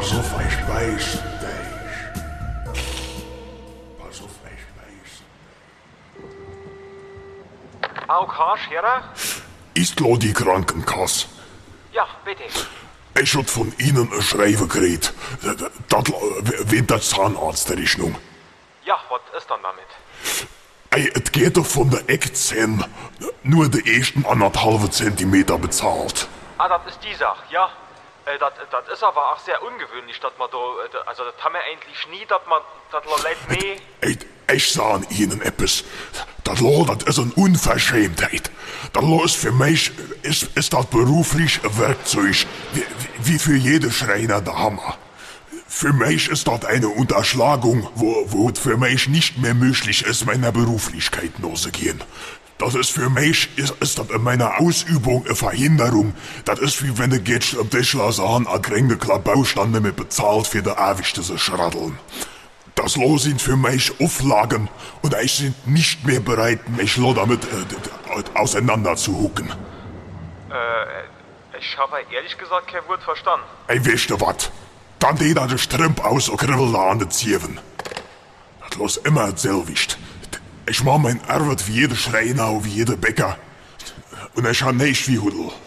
Pass auf, ich beiß dich. Pass auf, ich beiß. AOK, Scherer? Ist klar die Krankenkasse. Ja, bitte. Ich hab von Ihnen ein Schreiben gekriegt. Das wem der Zahnarztrechnung. Ja, was ist dann damit? Ey, es geht doch von der Eckzähne nur die ersten 1,5 Zentimeter bezahlt. Ah, das ist die Sache, ja. Das ist aber auch sehr ungewöhnlich, dass man da, also das haben wir eigentlich nie, dass Leute mehr... Ich sag Ihnen etwas. Das ist eine Unverschämtheit. Das ist für mich, ist das beruflich ein Werkzeug, wie für jede Schreiner der Hammer. Für mich ist das eine Unterschlagung, wo es für mich nicht mehr möglich ist, meiner Beruflichkeit nachzugehen. Das ist für mich, ist das in meiner Ausübung eine Verhinderung. Das ist wie wenn du gehst am Tischler sagen, a kränge Baustand mit bezahlt für die ewig zu schraddeln. Das sind für mich Auflagen und ich sind nicht mehr bereit, mich damit auseinanderzuhucken. Ich habe ehrlich gesagt kein Wort verstanden. Ey, weißt du wat? Dann die da de Strümp aus und kribbel da an de Zieven. Das los immer selwicht. Ich mach mein Arbeit wie jeder Schreiner, wie jeder Bäcker. Und ich han nicht wie Hudel.